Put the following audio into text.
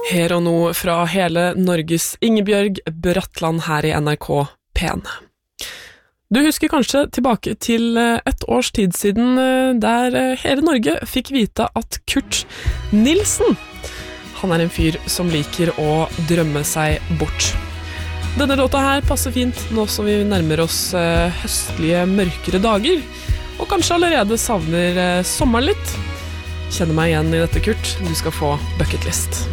Her og nå fra hele Norges Ingebjørg Bratland her i NRK P1. Du husker kanskje tilbake til et års tid siden der hele Norge fikk vite at Kurt Nilsen, han en fyr som liker å drømme seg bort. Denne låta her passer fint nå som vi nærmer oss høstlige mørkere dager, og kanskje allerede savner sommeren litt. Kjenner meg igjen i dette, Kurt. Du skal få bucketlist.